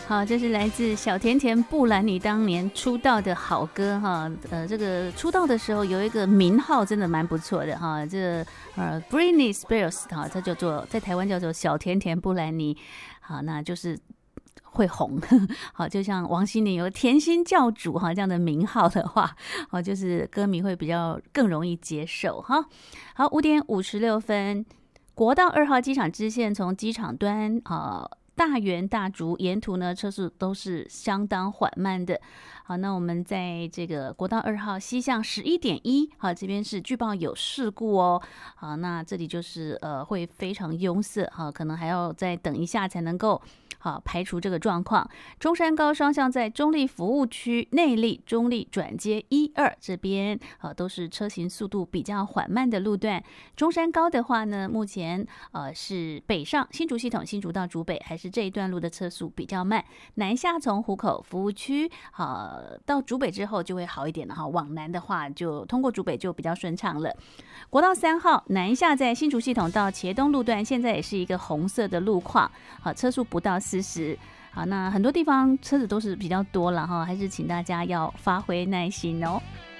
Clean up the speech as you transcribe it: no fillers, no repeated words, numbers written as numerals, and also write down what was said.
好，这是来自小甜甜布兰妮当年出道的好歌哈。这个出道的时候有一个名号真的蛮不错的哈。Britney Spears 哈，它叫做在台湾叫做小甜甜布兰妮。好，那就是会红。好，就像王心凌有甜心教主哈这样的名号的话，好，就是歌迷会比较更容易接受哈。好，5:56，国道2号机场支线从机场端大园大竹沿途呢车速都是相当缓慢的。好，那我们在这个国道2号西向11.1，好，这边是据报有事故哦。好，那这里就是会非常拥塞，好，可能还要再等一下才能够好排除这个状况。中山高双向在中立服务区内坜中立转接1、2这边都是车行速度比较缓慢的路段。中山高的话呢，目前是北上新竹系统新竹到竹北，还是这一段路的车速比较慢。南下从湖口服务区到竹北之后就会好一点了哈，往南的话就通过竹北就比较顺畅了。国道3号南下在新竹系统到茄东路段，现在也是一个红色的路况，好，车速不到40。好，那很多地方车子都是比较多了哈，还是请大家要发挥耐心哦。